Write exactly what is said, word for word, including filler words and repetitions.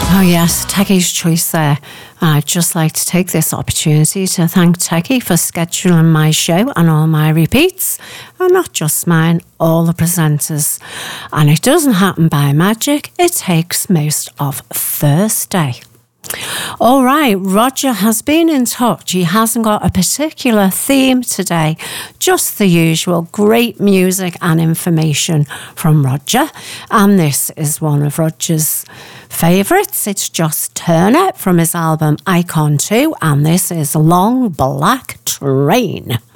Oh yes, Techie's choice there. I'd just like to take this opportunity to thank Techie for scheduling my show and all my repeats, and not just mine, all the presenters. And it doesn't happen by magic, it takes most of Thursday. All right, Roger has been in touch. He hasn't got a particular theme today, just the usual great music and information from Roger. And this is one of Roger's favourites. It's Joss Turner from his album Icon two, and this is Long Black Train.